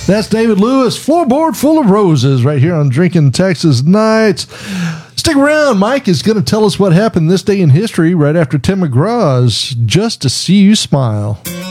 That's David Lewis, Floorboard Full of Roses, right here on Drinking Texas Nights. Stick around. Mike is going to tell us what happened this day in history right after Tim McGraw's Just to See You Smile.